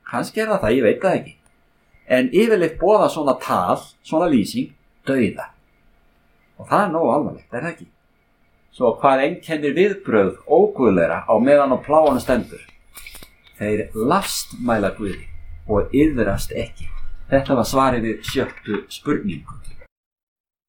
kannski það, ég veit það ekki. En yfirleitt boða svona tal, svona lýsing, dauða. Og það nógu alvarlegt, það ekki? Svo hvað einkennir viðbrögð óguðlegra á meðan á pláanu stendur? Þeir lastmæla Guði og iðrast ekki. Þetta var svarið við 7. spurningu.